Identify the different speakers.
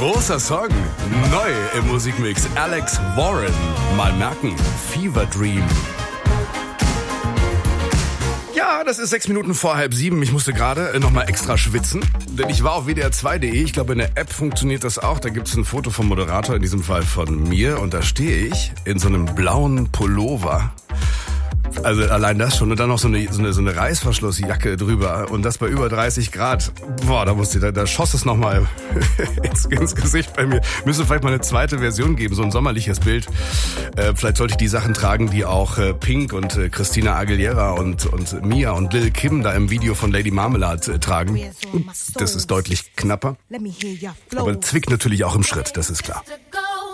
Speaker 1: Großer Song, neu im Musikmix. Alex Warren, mal merken, Fever Dream. Ja, das ist 6 Minuten vor 6:30. Ich musste gerade nochmal extra schwitzen, denn ich war auf wdr2.de. Ich glaube, in der App funktioniert das auch. Da gibt's ein Foto vom Moderator, in diesem Fall von mir. Und da stehe ich in so einem blauen Pullover. Also allein das schon. Und dann noch so eine Reißverschlussjacke drüber. Und das bei über 30 Grad. Boah, da schoss es nochmal ins Gesicht bei mir. Müsste vielleicht mal eine zweite Version geben, so ein sommerliches Bild. Vielleicht sollte ich die Sachen tragen, die auch Pink und Christina Aguilera und Mia und Lil Kim da im Video von Lady Marmalade tragen. Das ist deutlich knapper. Aber zwickt natürlich auch im Schritt, das ist klar.